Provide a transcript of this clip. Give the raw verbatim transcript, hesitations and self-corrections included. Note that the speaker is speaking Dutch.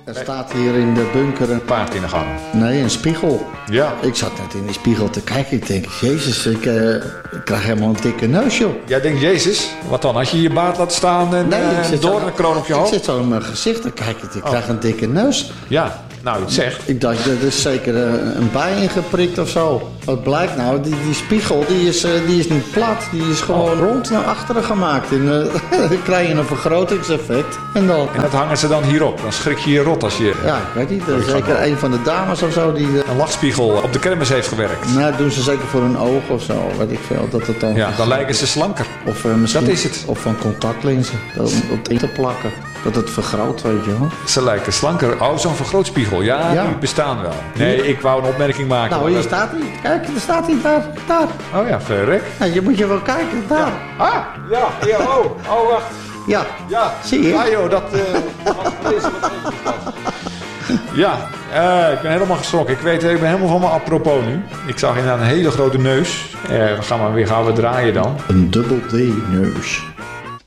Er staat hier in de bunker een paard in de gang. Nee, een spiegel. Ja. Ik zat net in die spiegel te kijken. Ik denk, jezus, ik, uh, ik krijg helemaal een dikke neus, joh. Jij denkt, jezus, wat dan? Als je je baard laat staan en nee, uh, door een kroon op je hoofd? Ik zit zo in mijn gezicht te kijken. Ik krijg oh. een dikke neus. Ja, nou, het zegt. Ik dacht, er is zeker uh, een bij ingeprikt of zo. Wat blijkt nou? Die, die spiegel, die is, uh, die is niet plat. Die is gewoon oh. rond naar achteren gemaakt. En uh, dan krijg je een vergrotingseffect. En, dan, en dat hangen ze dan hierop. Dan schrik je je rot als je... Ja, ik weet niet. Er is zeker een van de dames of zo die... Uh, een lachspiegel op de kermis heeft gewerkt. Nou, doen ze zeker voor hun oog of zo. Weet ik veel. Dat het dan... Ja, dan lijken ze slanker. Of uh, misschien... Dat is het. Of van contactlenzen. Om op in te plakken. Dat het vergroot, weet je wel. Ze lijken slanker. Oh, zo'n vergrootspiegel. Ja, ja, die bestaan wel. Nee, ik wou een opmerking maken. Nou, hier dat... staat hij. Kijk, er staat hij daar. Daar. Oh ja, verrek. Ja, je moet je wel kijken. Daar. Ja. Ah, ja. ja oh, oh, wacht. Ja. Ja. Zie je? Ja, joh, dat... Uh, lezen ja, uh, ik ben helemaal geschrokken. Ik weet, ik ben helemaal van mijn apropos nu. Ik zag inderdaad een hele grote neus. Uh, we gaan maar weer gaan we draaien dan. Een dubbel D-neus.